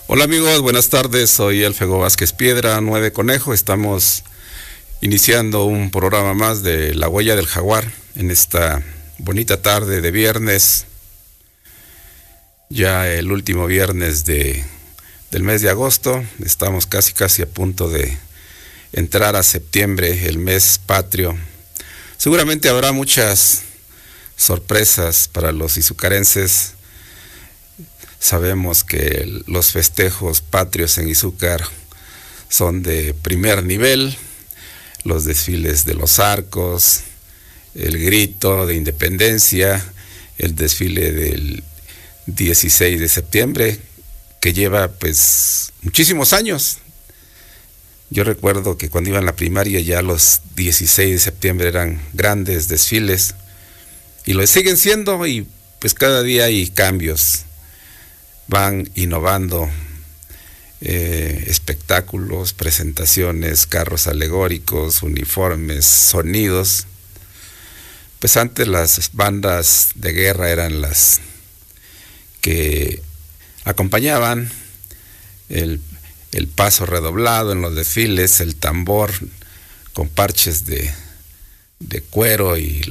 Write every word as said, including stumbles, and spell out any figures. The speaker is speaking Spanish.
Hola amigos, buenas tardes, soy Elfego Vázquez Piedra, Nueve Conejo. Estamos iniciando un programa más de La Huella del Jaguar en esta bonita tarde de viernes, ya el último viernes de, del mes de agosto. Estamos casi casi a punto de entrar a septiembre, el mes patrio. Seguramente habrá muchas sorpresas para los izucarenses. Sabemos que los festejos patrios en Izúcar son de primer nivel, los desfiles de los arcos, el grito de independencia, el desfile del dieciséis de septiembre, que lleva pues muchísimos años. Yo recuerdo que cuando iba en la primaria ya los dieciséis de septiembre eran grandes desfiles, y lo siguen siendo, y pues cada día hay cambios. Van innovando eh, espectáculos, presentaciones, carros alegóricos, uniformes, sonidos. Pues antes las bandas de guerra eran las que acompañaban el, el paso redoblado en los desfiles, el tambor con parches de, de cuero y